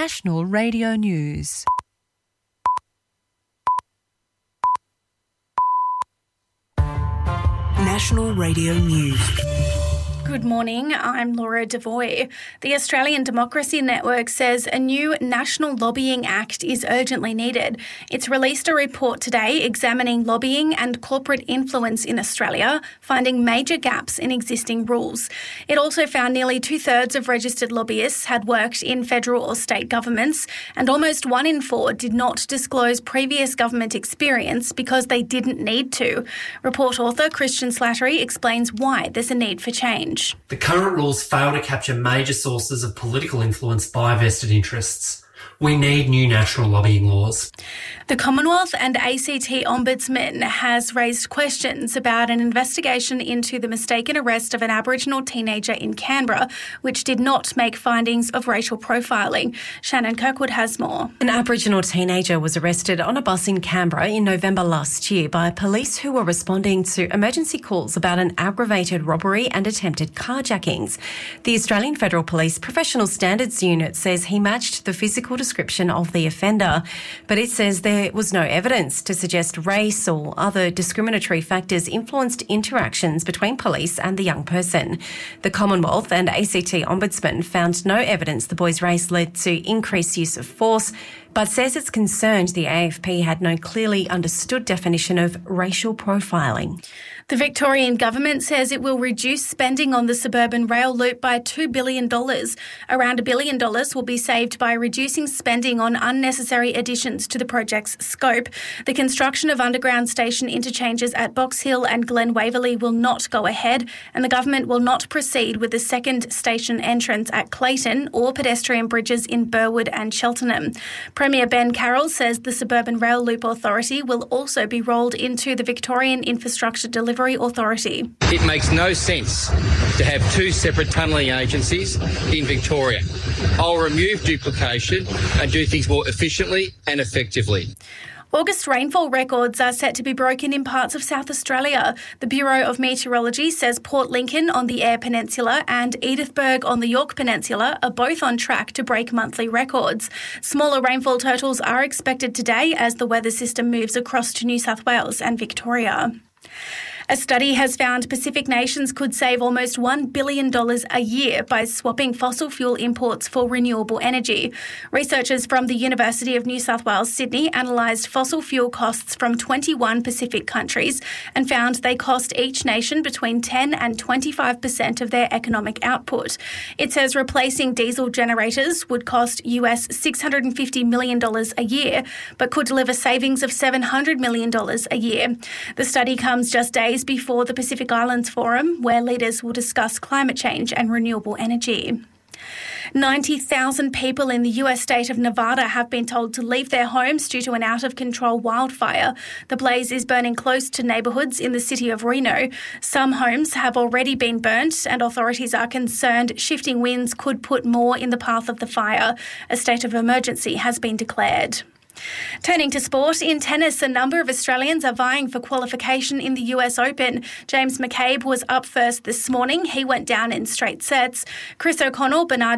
National Radio News. National Radio News. Good morning, I'm Laura Devoy. The Australian Democracy Network says a new National Lobbying Act is urgently needed. It's released a report today examining lobbying and corporate influence in Australia, finding major gaps in existing rules. It also found nearly 2/3 of registered lobbyists had worked in federal or state governments, and almost 1 in 4 did not disclose previous government experience because they didn't need to. Report author Christian Slattery explains why there's a need for change. The current rules fail to capture major sources of political influence by vested interests. We need new national lobbying laws. The Commonwealth and ACT Ombudsman has raised questions about an investigation into the mistaken arrest of an Aboriginal teenager in Canberra, which did not make findings of racial profiling. Shannon Kirkwood has more. An Aboriginal teenager was arrested on a bus in Canberra in November last year by police who were responding to emergency calls about an aggravated robbery and attempted carjackings. The Australian Federal Police Professional Standards Unit says he matched the physical description of the offender, but it says there was no evidence to suggest race or other discriminatory factors influenced interactions between police and the young person. The Commonwealth and ACT Ombudsman found no evidence the boy's race led to increased use of force, but says it's concerned the AFP had no clearly understood definition of racial profiling. The Victorian government says it will reduce spending on the suburban rail loop by $2 billion. Around $1 billion will be saved by reducing spending on unnecessary additions to the project's scope. The construction of underground station interchanges at Box Hill and Glen Waverley will not go ahead, and the government will not proceed with the second station entrance at Clayton or pedestrian bridges in Burwood and Cheltenham. Premier Ben Carroll says the Suburban Rail Loop Authority will also be rolled into the Victorian Infrastructure Delivery Authority. It makes no sense to have two separate tunnelling agencies in Victoria. I'll remove duplication and do things more efficiently and effectively. August rainfall records are set to be broken in parts of South Australia. The Bureau of Meteorology says Port Lincoln on the Eyre Peninsula and Edithburgh on the Yorke Peninsula are both on track to break monthly records. Smaller rainfall totals are expected today as the weather system moves across to New South Wales and Victoria. A study has found Pacific nations could save almost $1 billion a year by swapping fossil fuel imports for renewable energy. Researchers from the University of New South Wales, Sydney analysed fossil fuel costs from 21 Pacific countries and found they cost each nation between 10 and 25% of their economic output. It says replacing diesel generators would cost US $650 million a year, but could deliver savings of $700 million a year. The study comes just days before the Pacific Islands Forum, where leaders will discuss climate change and renewable energy. 90,000 people in the US state of Nevada have been told to leave their homes due to an out-of-control wildfire. The blaze is burning close to neighbourhoods in the city of Reno. Some homes have already been burnt, and authorities are concerned shifting winds could put more in the path of the fire. A state of emergency has been declared. Turning to sport, in tennis, a number of Australians are vying for qualification in the US Open. James McCabe was up first this morning. He went down in straight sets. Chris O'Connell, Bernard